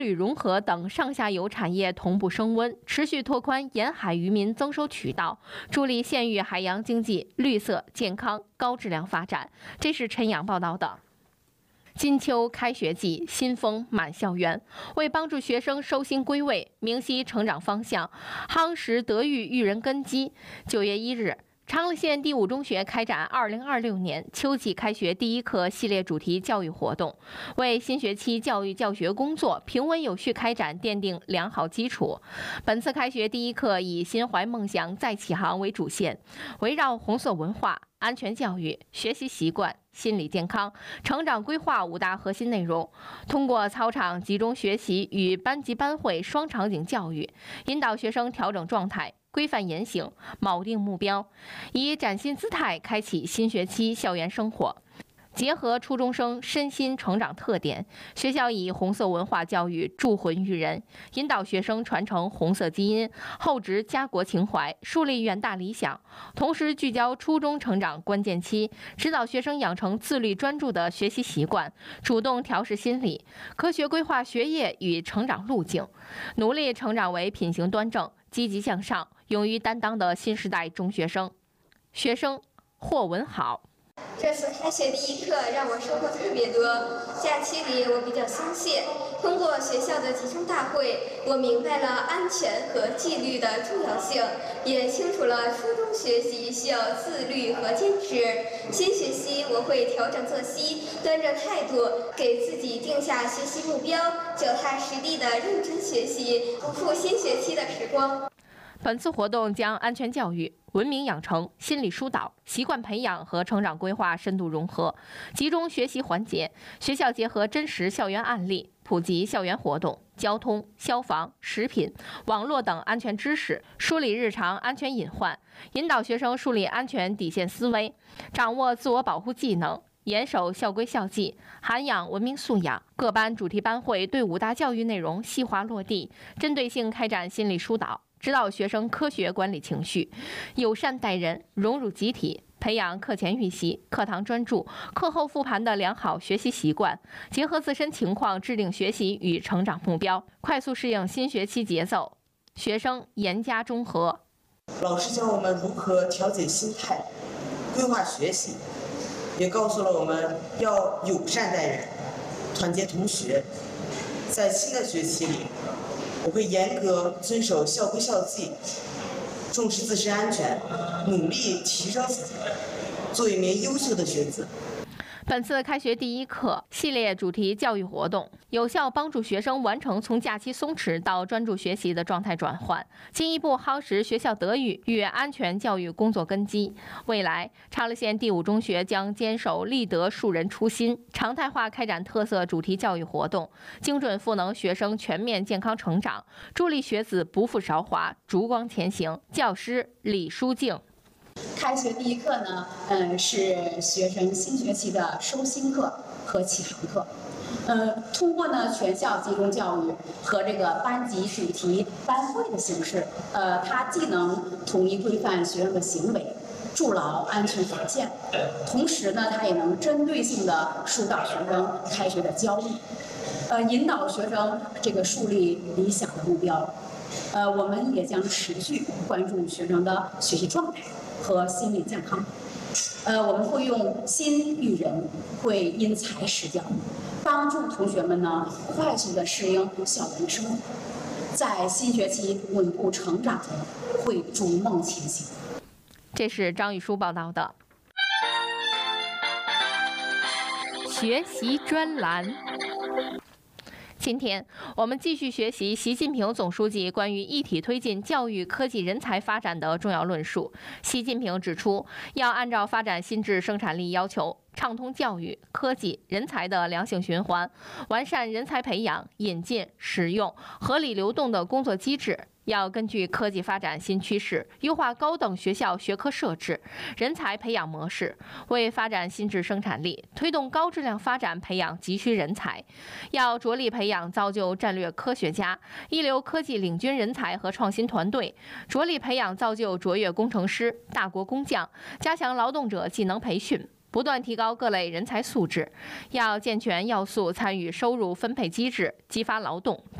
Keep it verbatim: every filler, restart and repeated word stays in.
旅融合等上下游产业同步升温，持续拓宽沿海渔民增收渠道，助力县域海洋经济绿色、健康、高质量发展。这是陈阳报道的。金秋开学季，新风满校园。为帮助学生收心归位、明晰成长方向，夯实德育育人根基，九月一日，长乐县第五中学开展二零二六年秋季开学第一课系列主题教育活动，为新学期教育教学工作平稳有序开展奠定良好基础。本次开学第一课以心怀梦想再起航为主线，围绕红色文化、安全教育、学习习惯、心理健康、成长规划五大核心内容，通过操场集中学习与班级班会双场景教育，引导学生调整状态、规范言行，锚定目标，以崭新姿态开启新学期校园生活。结合初中生身心成长特点，学校以红色文化教育铸魂育人，引导学生传承红色基因，厚植家国情怀，树立远大理想。同时聚焦初中成长关键期，指导学生养成自律专注的学习习惯，主动调试心理，科学规划学业与成长路径，努力成长为品行端正、积极向上、勇于担当的新时代中学生。学生霍文好。 这次开学第一课让我收获特别多。假期里我比较松懈，通过学校的集中大会，我明白了安全和纪律的重要性，也清楚了初中学习需要自律和坚持。新学期我会调整作息，端正态度，给自己定下学习目标，脚踏实地的认真学习，不负新学期的时光。 本次活动将安全教育、文明养成、心理疏导、习惯培养和成长规划深度融合，集中学习环节。学校结合真实校园案例，普及校园活动、交通、消防、食品、网络等安全知识，梳理日常安全隐患，引导学生树立安全底线思维，掌握自我保护技能，严守校规校纪，涵养文明素养。各班主题班会对五大教育内容细化落地，针对性开展心理疏导，指导学生科学管理情绪，友善待人，融入集体，培养课前预习、课堂专注、课后复盘的良好学习习惯，结合自身情况制定学习与成长目标，快速适应新学期节奏。学生严加中和。 老师教我们如何调节心态、规划学习，也告诉了我们要友善待人、团结同学。在新的学期里，我会严格遵守校规校纪，重视自身安全，努力提升自己，做一名优秀的学子。 本次开学第一课系列主题教育活动，有效帮助学生完成从假期松弛到专注学习的状态转换，进一步夯实学校德育与安全教育工作根基。未来，长乐县第五中学将坚守立德树人初心，常态化开展特色主题教育活动，精准赋能学生全面健康成长，助力学子不负韶华，烛光前行。教师李淑静。 开学第一课呢，嗯，是学生新学期的收心课和启航课。呃，通过呢全校集中教育和这个班级主题班会的形式，呃，它既能统一规范学生的行为，筑牢安全防线，同时呢，它也能针对性的疏导学生开学的焦虑，呃，引导学生这个树立理想的目标。呃，我们也将持续关注学生的学习状态和心理健康。呃，我们会用心育人，会因材施教，帮助同学们呢快速的适应校园生活，在新学期稳步成长中会逐梦前行。 这是张玉书报道的。学习专栏。今天我们继续学习习近平总书记关于一体推进教育科技人才发展的重要论述。习近平指出，要按照发展新质生产力要求，畅通教育、科技、人才的良性循环，完善人才培养、引进、使用、合理流动的工作机制。要根据科技发展新趋势，优化高等学校学科设置、人才培养模式，为发展新质生产力、推动高质量发展培养急需人才。要着力培养造就战略科学家、一流科技领军人才和创新团队，着力培养造就卓越工程师、大国工匠，加强劳动者技能培训。 不断提高各类人才素质，要健全要素参与收入分配机制，激发劳动。